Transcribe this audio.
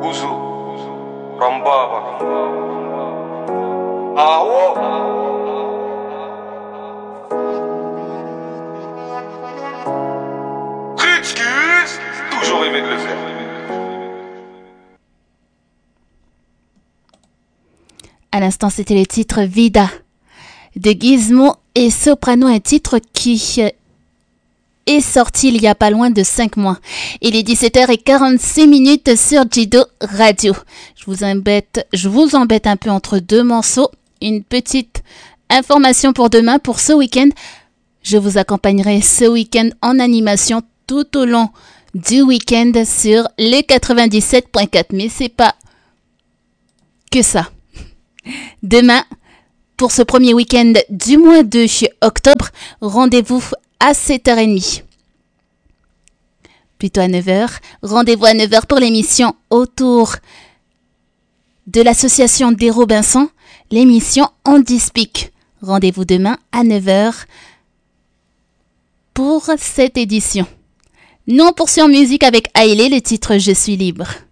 Uzu, Rambaba, Awo. Excuse, toujours aimé de le faire. À l'instant, c'était le titre Vida de Gizmo et Soprano, un titre qui est sorti il y a pas loin de 5 mois. Il est 17h46 sur Jido Radio. Je vous embête un peu entre deux morceaux. Une petite information pour demain, pour ce week-end. Je vous accompagnerai ce week-end en animation tout au long du week-end sur les 97.4. Mais c'est pas que ça. Demain, pour ce premier week-end du mois de octobre, rendez-vous à 7h30. Plutôt à 9h. Rendez-vous à 9h pour l'émission autour de l'association des Robinson, l'émission Andy Speak. Rendez-vous demain à 9h pour cette édition. Nous on poursuit en musique avec Hailey, le titre Je suis libre.